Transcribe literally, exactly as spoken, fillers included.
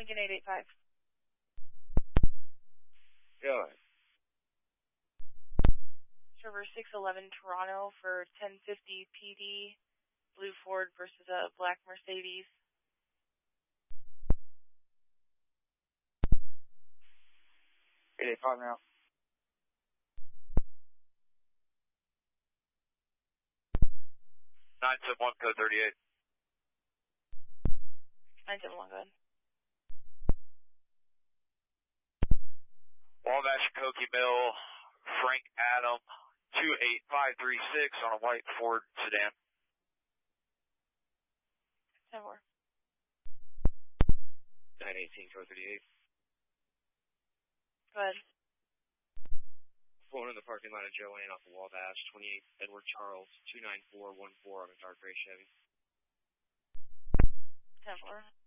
Lincoln eight eight five. Go ahead. Server six eleven Toronto for ten fifty P D, blue Ford versus a black Mercedes. eight eight five now. nine seven one, code thirty-eight. nine seven one, go ahead. Wabash Koki Mill, Frank Adam, two eight five three six on a white Ford sedan. ten four. nine eighteen, code thirty-eight. Go ahead. Pulling in the parking lot of Joanne off of Wabash, twenty-eight Edward Charles, two nine four one four on a dark gray Chevy. ten four.